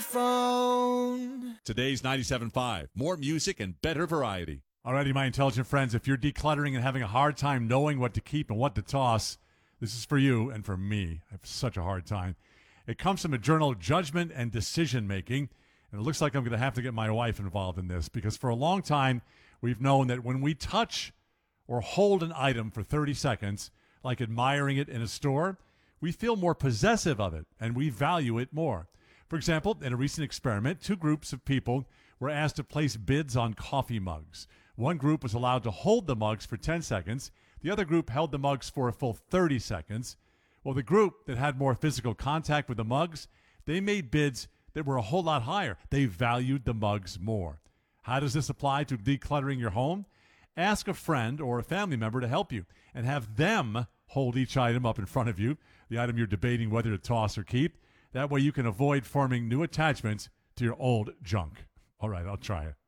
Phone. Today's 97.5. More music and better variety. Alrighty, my intelligent friends, if you're decluttering and having a hard time knowing what to keep and what to toss, this is for you and for me. I have such a hard time. It comes from a journal, Judgment and Decision Making, and it looks like I'm going to have to get my wife involved in this because for a long time, we've known that when we touch or hold an item for 30 seconds, like admiring it in a store, we feel more possessive of it and we value it more. For example, in a recent experiment, two groups of people were asked to place bids on coffee mugs. One group was allowed to hold the mugs for 10 seconds. The other group held the mugs for a full 30 seconds. Well, the group that had more physical contact with the mugs, they made bids that were a whole lot higher. They valued the mugs more. How does this apply to decluttering your home? Ask a friend or a family member to help you and have them hold each item up in front of you, the item you're debating whether to toss or keep. That way you can avoid forming new attachments to your old junk. All right, I'll try it.